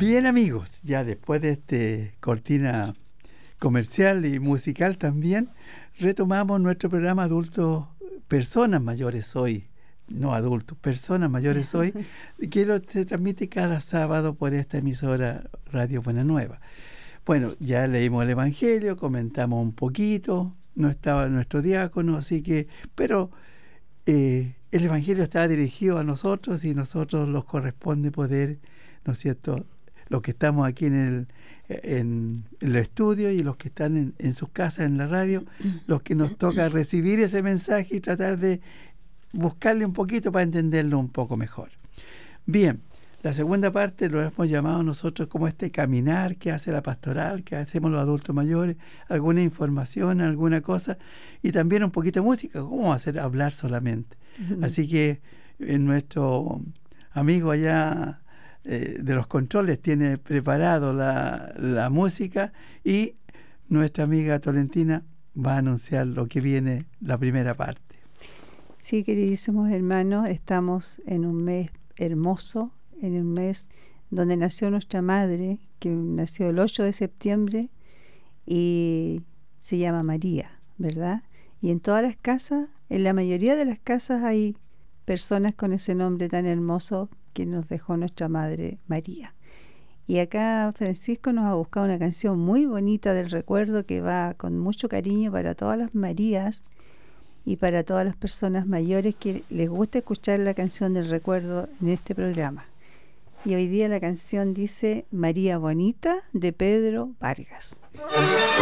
Bien, amigos, ya después de este cortina comercial y musical también, retomamos nuestro programa Adultos, Personas Mayores Hoy, no adultos, Personas Mayores Hoy, que se transmite cada sábado por esta emisora Radio Buena Nueva. Bueno, ya leímos el Evangelio, comentamos un poquito, no estaba nuestro diácono, así que, pero el Evangelio está dirigido a nosotros y nosotros nos corresponde poder, ¿no es cierto?, los que estamos aquí en el estudio y los que están en sus casas en la radio, los que nos toca recibir ese mensaje y tratar de buscarle un poquito para entenderlo un poco mejor. Bien, la segunda parte lo hemos llamado nosotros como este caminar que hace la pastoral, que hacemos los adultos mayores, alguna información, alguna cosa, y también un poquito de música, cómo hacer hablar solamente. Así que nuestro amigo allá de los controles tiene preparado la música y nuestra amiga Tolentina va a anunciar lo que viene, la primera parte. Sí, queridísimos hermanos, estamos en un mes hermoso, en un mes donde nació nuestra madre, que nació el 8 de septiembre y se llama María, ¿verdad? Y en todas las casas, en la mayoría de las casas hay personas con ese nombre tan hermoso que nos dejó nuestra madre María. Y acá Francisco nos ha buscado una canción muy bonita del recuerdo que va con mucho cariño para todas las Marías y para todas las personas mayores que les gusta escuchar la canción del recuerdo en este programa. Y hoy día la canción dice María Bonita, de Pedro Vargas.